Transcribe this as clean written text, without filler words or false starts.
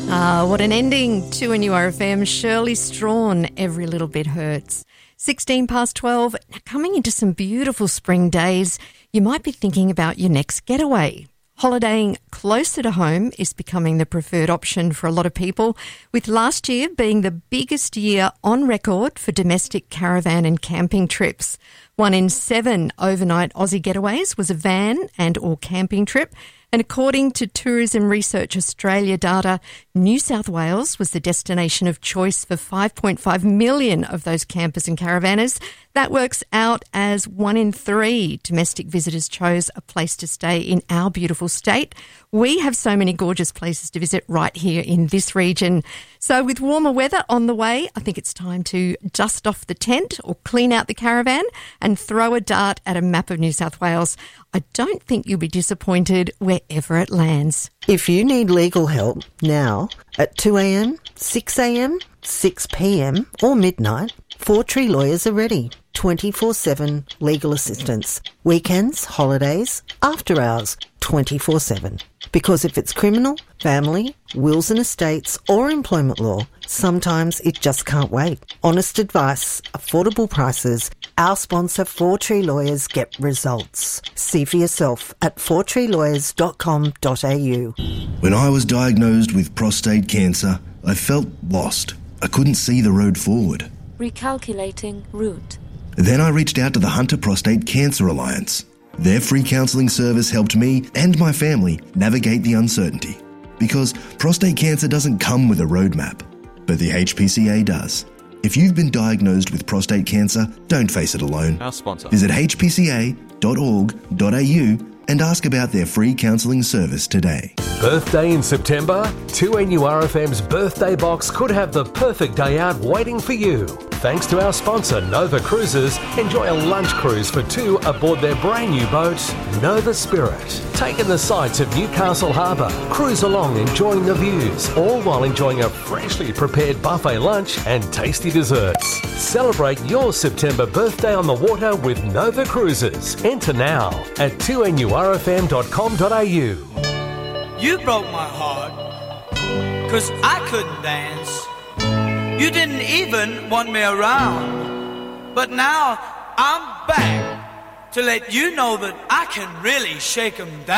What an ending to a new RFM. Shirley Strawn, Every Little Bit Hurts. 16 past 12. Now, coming into some beautiful spring days, you might be thinking about your next getaway. Holidaying closer to home is becoming the preferred option for a lot of people, with last year being the biggest year on record for domestic caravan and camping trips. 1 in 7 overnight Aussie getaways was a van and or camping trip. And according to Tourism Research Australia data, New South Wales was the destination of choice for 5.5 million of those campers and caravanners. That works out as 1 in 3 domestic visitors chose a place to stay in our beautiful state. We have so many gorgeous places to visit right here in this region. So with warmer weather on the way, I think it's time to dust off the tent or clean out the caravan and throw a dart at a map of New South Wales. I don't think you'll be disappointed wherever it lands. If you need legal help now at 2 a.m, 6 a.m, 6 p.m or midnight, Four Tree Lawyers are ready. 24/7 legal assistance. Weekends, holidays, after hours, 24/7. Because if it's criminal, family, wills and estates or employment law, sometimes it just can't wait. Honest advice, affordable prices. Our sponsor, Four Tree Lawyers, get results. See for yourself at fourtreelawyers.com.au. When I was diagnosed with prostate cancer, I felt lost. I couldn't see the road forward. Recalculating route. Then I reached out to the Hunter Prostate Cancer Alliance. Their free counselling service helped me and my family navigate the uncertainty. Because prostate cancer doesn't come with a roadmap, but the HPCA does. If you've been diagnosed with prostate cancer, don't face it alone. Our sponsor. Visit hpca.org.au and ask about their free counselling service today. Birthday in September? 2NURFM's birthday box could have the perfect day out waiting for you. Thanks to our sponsor, Nova Cruises, enjoy a lunch cruise for 2 aboard their brand new boat, Nova Spirit. Take in the sights of Newcastle Harbour, cruise along enjoying the views, all while enjoying a freshly prepared buffet lunch and tasty desserts. Celebrate your September birthday on the water with Nova Cruises. Enter now at 2NURFM.com.au. You broke my heart, 'cause I couldn't dance. You didn't even want me around. But now I'm back to let you know that I can really shake 'em down.